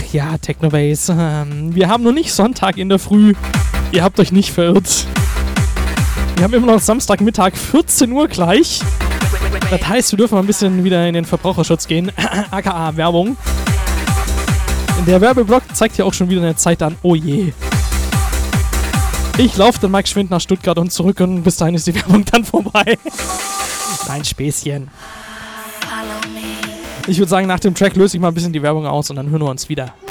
ja, Technobase. Wir haben noch nicht Sonntag in der Früh. Ihr habt euch nicht verirrt. Wir haben immer noch Samstagmittag, 14 Uhr gleich. Das heißt, wir dürfen mal ein bisschen wieder in den Verbraucherschutz gehen. aka Werbung. Der Werbeblock zeigt ja auch schon wieder eine Zeit an. Oh je. Ich laufe dann mal geschwind nach Stuttgart und zurück und bis dahin ist die Werbung dann vorbei. Nein, Späßchen. Ich würde sagen, nach dem Track löse ich mal ein bisschen die Werbung aus und dann hören wir uns wieder.